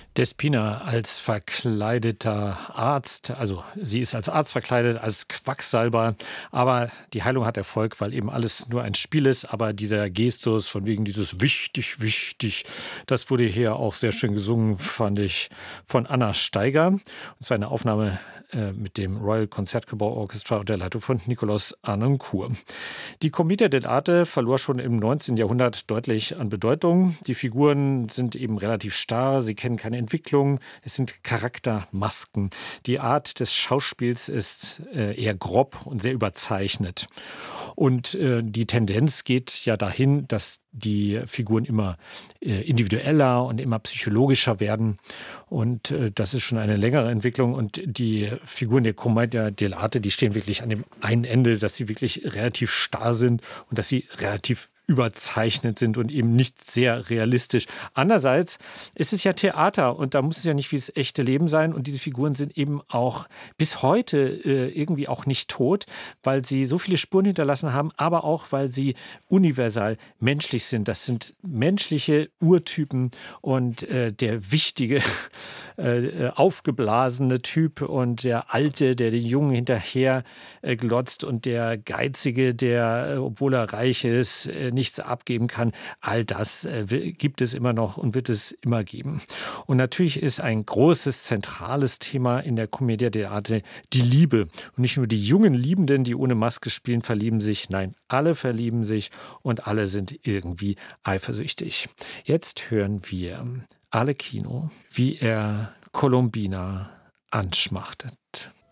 Despina als verkleideter Arzt, also sie ist als Arzt verkleidet, als Quacksalber, aber die Heilung hat Erfolg, weil eben alles nur ein Spiel ist, aber dieser Gestus von wegen dieses wichtig, wichtig, das wurde hier auch sehr schön gesungen, fand ich, von Anna Steiger. Und zwar eine Aufnahme mit dem Royal Concertgebouw Orchestra unter der Leitung von Nikolaus Arnoncourt. Die Commedia dell'arte verlor schon im 19. Jahrhundert deutlich an Bedeutung. Die Figuren sind eben relativ starr, sie kennen keine Entwicklung, es sind Charaktermasken. Die Art des Schauspiels ist eher grob und sehr überzeichnet. Und die Tendenz geht ja dahin, dass die Figuren immer individueller und immer psychologischer werden. Und das ist schon eine längere Entwicklung. Und die Figuren der Commedia dell'arte, die stehen wirklich an dem einen Ende, dass sie wirklich relativ starr sind und dass sie relativ überzeichnet sind und eben nicht sehr realistisch. Andererseits ist es ja Theater und da muss es ja nicht wie das echte Leben sein und diese Figuren sind eben auch bis heute irgendwie auch nicht tot, weil sie so viele Spuren hinterlassen haben, aber auch, weil sie universal menschlich sind. Das sind menschliche Urtypen und der wichtige, aufgeblasene Typ und der Alte, der den Jungen hinterher glotzt und der Geizige, der, obwohl er reich ist, nichts abgeben kann. All das gibt es immer noch und wird es immer geben. Und natürlich ist ein großes, zentrales Thema in der Commedia dell'arte die Liebe. Und nicht nur die jungen Liebenden, die ohne Maske spielen, verlieben sich. Nein, alle verlieben sich und alle sind irgendwie eifersüchtig. Jetzt hören wir Arlecchino, wie er Colombina anschmachtet.